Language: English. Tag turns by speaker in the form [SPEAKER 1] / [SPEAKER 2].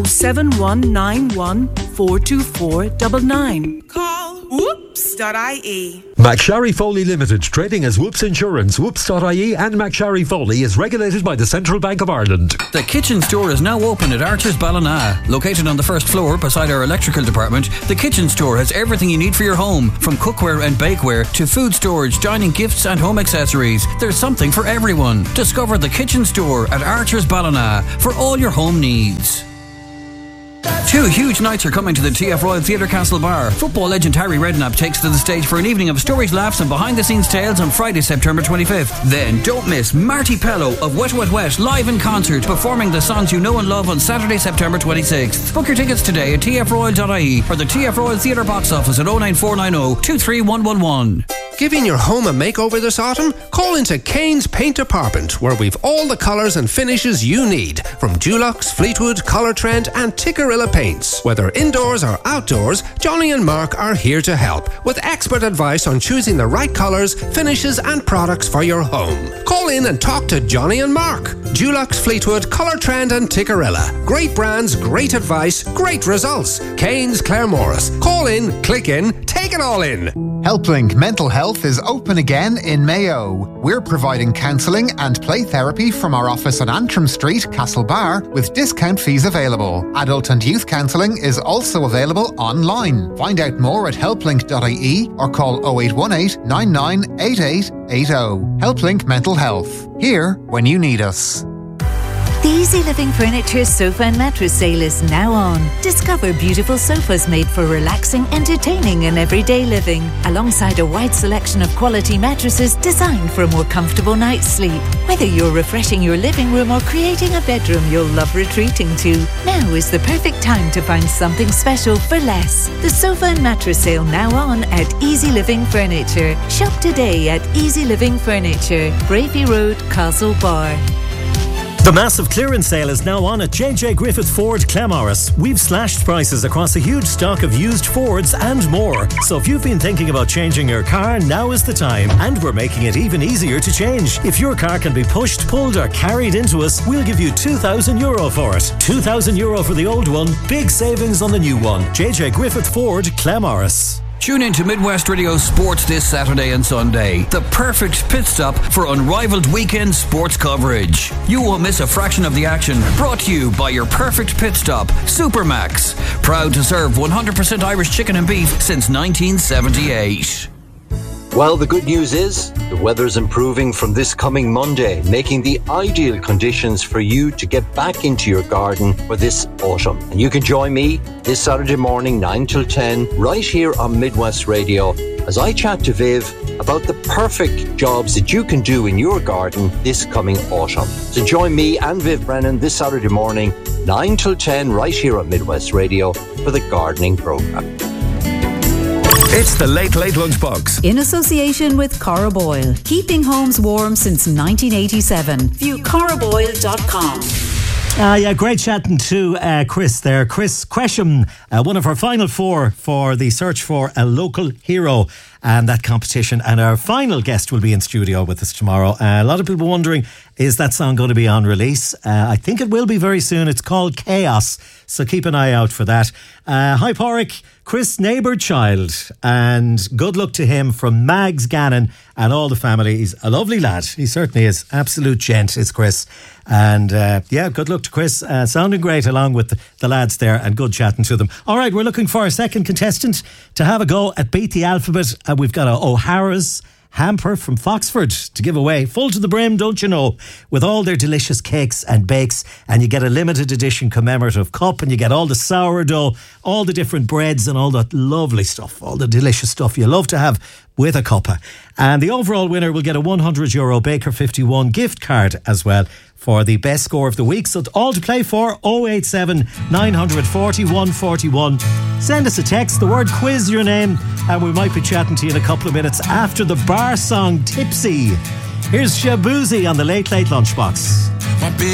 [SPEAKER 1] 07191 424 99.
[SPEAKER 2] Call whoops.ie.
[SPEAKER 3] McSharry Foley Limited, trading as Whoops Insurance, whoops.ie and McSharry Foley is regulated by the Central Bank of Ireland.
[SPEAKER 4] The kitchen store is now open at Archer's Ballina. Located on the first floor beside our electrical department, the kitchen store has everything you need for your home, from cookware and bakeware to food storage, dining gifts and home accessories. There's something for everyone. Discover the kitchen store at Archer's Ballina for all your home needs. 2 huge nights are coming to the TF Royal Theatre Castlebar. Football legend Harry Redknapp takes to the stage for an evening of stories, laughs and behind-the-scenes tales on Friday, September 25th. Then don't miss Marty Pello of Wet Wet Wet live in concert, performing the songs you know and love on Saturday, September 26th. Book your tickets today at tfroyal.ie or the TF Royal Theatre box office at 09490 23111.
[SPEAKER 5] Giving your home a makeover this autumn? Call into Kane's Paint Department, where we've all the colours and finishes you need, from Dulux, Fleetwood, Colour Trend and Tickerilla paints. Whether indoors or outdoors, Johnny and Mark are here to help, with expert advice on choosing the right colours, finishes and products for your home. Call in and talk to Johnny and Mark. Dulux, Fleetwood, Colour Trend and Tickerilla. Great brands, great advice, great results. Kane's Claremorris. Call in, click in, take it all in.
[SPEAKER 6] HelpLink Mental Health is open again in Mayo. We're providing counselling and play therapy from our office on Antrim Street, Castlebar, with discount fees available. Adult and youth counselling is also available online. Find out more at helplink.ie or call 0818 998880. HelpLink Mental Health. Here when you need us.
[SPEAKER 7] The Easy Living Furniture Sofa and Mattress Sale is now on. Discover beautiful sofas made for relaxing, entertaining and everyday living, alongside a wide selection of quality mattresses designed for a more comfortable night's sleep. Whether you're refreshing your living room or creating a bedroom you'll love retreating to, now is the perfect time to find something special for less. The Sofa and Mattress Sale now on at Easy Living Furniture. Shop today at Easy Living Furniture, Bravey Road, Castlebar.
[SPEAKER 8] The massive clearance sale is now on at JJ Griffith Ford Claremorris. We've slashed prices across a huge stock of used Fords and more. So if you've been thinking about changing your car, now is the time. And we're making it even easier to change. If your car can be pushed, pulled or carried into us, we'll give you €2,000 for it. €2,000 for the old one, big savings on the new one. JJ Griffith Ford Claremorris.
[SPEAKER 4] Tune in to Midwest Radio Sports this Saturday and Sunday. The perfect pit stop for unrivaled weekend sports coverage. You won't miss a fraction of the action. Brought to you by your perfect pit stop, Supermax. Proud to serve 100% Irish chicken and beef since 1978.
[SPEAKER 9] Well, the good news is the weather's improving from this coming Monday, making the ideal conditions for you to get back into your garden for this autumn. And you can join me this Saturday morning, 9 till 10, right here on Midwest Radio, as I chat to Viv about the perfect jobs that you can do in your garden this coming autumn. So join me and Viv Brennan this Saturday morning, 9 till 10, right here on Midwest Radio for the gardening programme.
[SPEAKER 10] It's the Late Late Lunchbox.
[SPEAKER 11] In association with Corraboyle. Keeping homes warm since 1987. View corraboyle.com.
[SPEAKER 8] Yeah, great chatting to Chris there. Chris Quesham, one of our final four for the search for a local hero and that competition. And our final guest will be in studio with us tomorrow. A lot of people wondering, is that song going to be on release? I think it will be very soon. It's called Chaos, so keep an eye out for that. Hi, Porrick. Chris' neighbour child, and good luck to him from Mags Gannon and all the family. He's a lovely lad. He certainly is. Absolute gent is Chris. And yeah, good luck to Chris. Sounding great along with the lads there, and good chatting to them. All right, we're looking for a second contestant to have a go at Beat the Alphabet. We've got a O'Hara's hamper from Foxford to give away, full to the brim, don't you know, with all their delicious cakes and bakes. And you get a limited edition commemorative cup, and you get all the sourdough, all the different breads and all that lovely stuff, all the delicious stuff you love to have with a cuppa. And the overall winner will get a €100 Baker 51 gift card as well for the best score of the week. So all to play for, 087 940 141. Send us a text, the word quiz, your name, and we might be chatting to you in a couple of minutes after the bar song Tipsy. Here's Shabuzi on the Late Late Lunchbox.